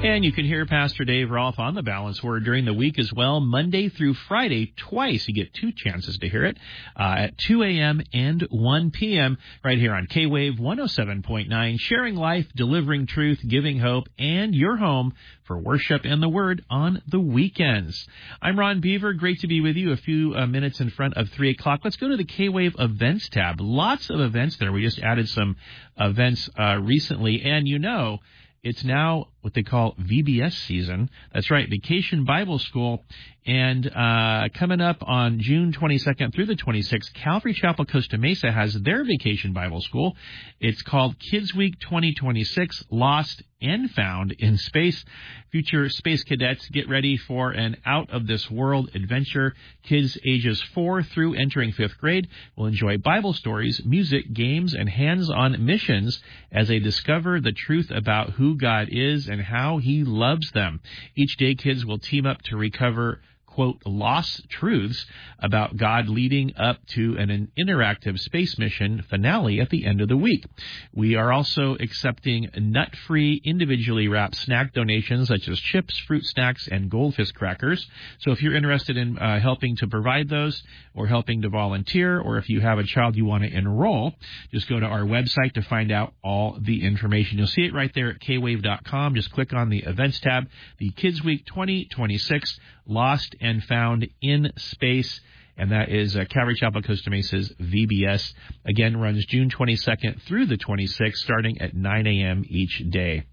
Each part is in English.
And you can hear Pastor Dave Rolfe on the Balanced Word during the week as well, Monday through Friday, twice. You get two chances to hear it at 2 a.m. and 1 p.m. right here on K-Wave 107.9, sharing life, delivering truth, giving hope, and your home for worship and the Word on the weekends. I'm Ron Beaver. Great to be with you a few minutes in front of 3 o'clock. Let's go to the K-Wave events tab. Lots of events there. We just added some events recently, and it's now what they call VBS season. That's right, Vacation Bible School. And coming up on June 22nd through the 26th, Calvary Chapel Costa Mesa has their Vacation Bible School. It's called Kids Week 2026, Lost and Found in Space. Future space cadets get ready for an out-of-this-world adventure. Kids ages 4 through entering 5th grade will enjoy Bible stories, music, games, and hands-on missions as they discover the truth about who God is and how He loves them. Each day, kids will team up to recover quote, lost truths about God leading up to an interactive space mission finale at the end of the week. We are also accepting nut-free, individually wrapped snack donations such as chips, fruit snacks, and goldfish crackers. So if you're interested in helping to provide those or helping to volunteer, or if you have a child you want to enroll, just go to our website to find out all the information. You'll see it right there at kwave.com. Just click on the events tab, the Kids Week 2026, Lost and Found in Space, and that is Calvary Chapel Costa Mesa's VBS. Again, runs June 22nd through the 26th, starting at 9 a.m. each day.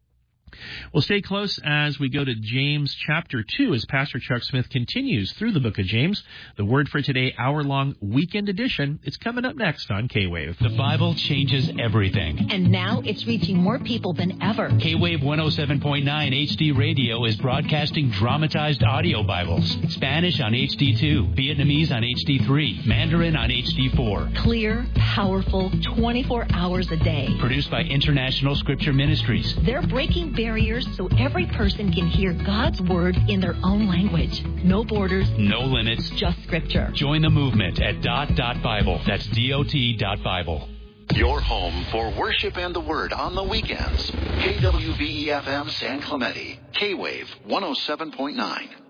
Well, stay close as we go to James chapter 2 as Pastor Chuck Smith continues through the book of James. The word for today, hour-long weekend edition. It's coming up next on K-Wave. The Bible changes everything. And now it's reaching more people than ever. K-Wave 107.9 HD Radio is broadcasting dramatized audio Bibles. Spanish on HD2, Vietnamese on HD3, Mandarin on HD4. Clear, powerful, 24 hours a day. Produced by International Scripture Ministries. They're breaking barriers so every person can hear God's Word in their own language. No borders. No limits. Just Scripture. Join the movement at dot.bible. That's DOT.Bible. Your home for worship and the Word on the weekends. KWVE-FM San Clemente. K-Wave 107.9.